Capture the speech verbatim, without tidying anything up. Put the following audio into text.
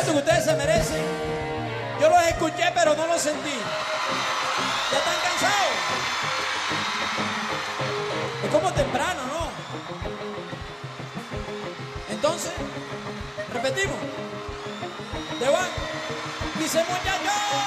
respeto que ustedes se merecen. Yo los escuché, pero no los sentí. ¿Ya están cansados? Es como temprano, ¿no? Entonces, repetimos. De van. Dice muchachos.